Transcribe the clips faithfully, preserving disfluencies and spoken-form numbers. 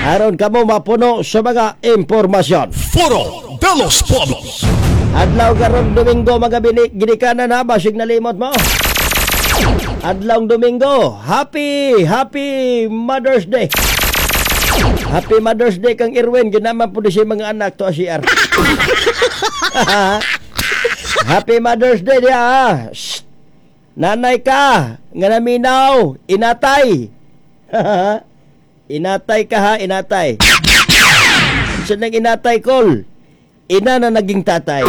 aron kamo mapuno sa mga impormasyon. Foro de los Pueblos. Adlaw karong Domingo mga bini- ginikanan na basig nalimot mo. Adlaw Domingo, happy happy Mother's Day. Happy Mother's Day kang Irwin, ginaman po siya mga anak to C R. Happy Mother's Day dia. Shh. Nanay ka, nga naminaw, inatay. Inatay ka ha, inatay. Sa nang inatay kol, ina na naging tatay.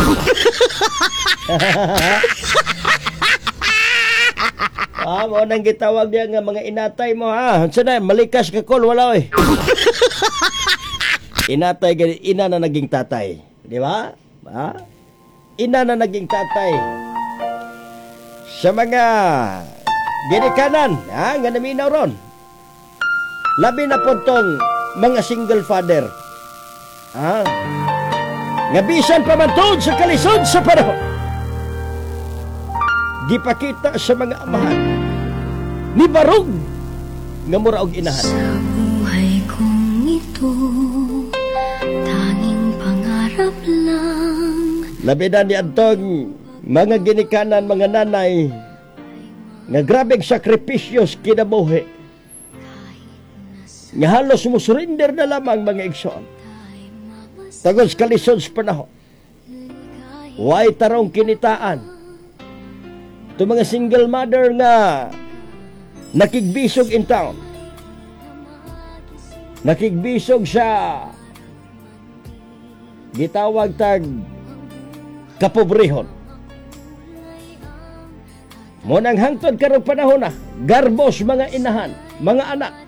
Ah, mo nang gitawag diya nga mga inatay mo ha. Sa na, malikas ka kol, wala oy. Inatay, ina na naging tatay. Di ba? Ha? Ina na naging tatay. Sa mga ginikanan, ha, nga naminaw ron. Labi na po tong mga single father. Ha? Nga bisan pa man tuod sa kalisod sa panahon. Gipakita sa mga amahan ni barog nga mura og inahan. Sa buhay kong ito, tanging pangarap lang. Labi na ni Antong mga ginikanan, mga nanay nga grabeng sakripisyos kinabuhi nga halos musurrender na lamang mga igsoon tagos kalisod sa panahon. Way tarong kinitaan ito mga single mother nga nakigbisog in town, nakigbisog sa gitawag tag kapobrehon. Munang hangtod karong panahon na, garbos mga inahan, mga anak.